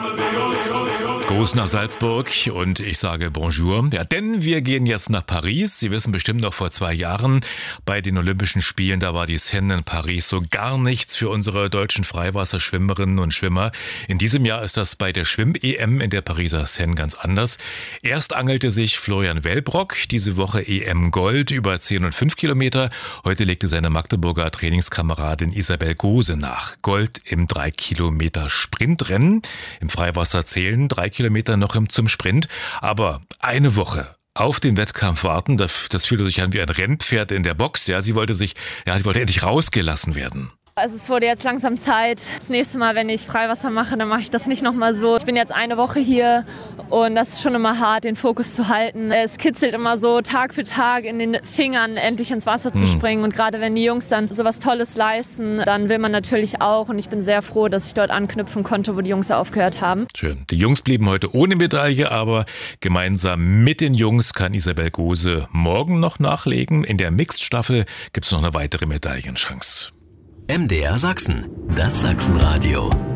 Gruß nach Salzburg und ich sage Bonjour. Ja, denn wir gehen jetzt nach Paris. Sie wissen bestimmt noch, vor 2 Jahren bei den Olympischen Spielen, da war die Seine in Paris so gar nichts für unsere deutschen Freiwasserschwimmerinnen und Schwimmer. In diesem Jahr ist das bei der Schwimm-EM in der Pariser Seine ganz anders. Erst angelte sich Florian Wellbrock diese Woche EM-Gold über 10 und 5 Kilometer. Heute legte seine Magdeburger Trainingskameradin Isabel Gose nach. Gold im 3 Kilometer Sprintrennen. Im Freiwasser zählen 3 Kilometer noch zum Sprint. Aber eine Woche auf den Wettkampf warten, das fühlte sich an wie ein Rennpferd in der Box. Ja, sie wollte endlich rausgelassen werden. Also es wurde jetzt langsam Zeit. Das nächste Mal, wenn ich Freiwasser mache, dann mache ich das nicht nochmal so. Ich bin jetzt eine Woche hier und das ist schon immer hart, den Fokus zu halten. Es kitzelt immer so Tag für Tag in den Fingern, endlich ins Wasser zu springen. Und gerade wenn die Jungs dann sowas Tolles leisten, dann will man natürlich auch. Und ich bin sehr froh, dass ich dort anknüpfen konnte, wo die Jungs aufgehört haben. Schön. Die Jungs blieben heute ohne Medaille, aber gemeinsam mit den Jungs kann Isabel Gose morgen noch nachlegen. In der Mixed-Staffel gibt es noch eine weitere Medaillenchance. MDR Sachsen, das Sachsenradio.